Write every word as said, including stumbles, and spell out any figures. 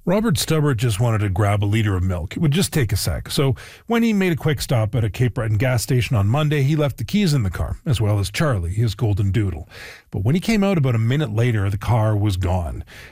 Robert Stubbert just wanted to grab a liter of milk. It would just take a sec. So when he made a quick stop at a Cape Breton gas station on Monday, he left the keys in the car, as well as Charlie, his golden doodle. But when he came out about a minute later, the car was gone.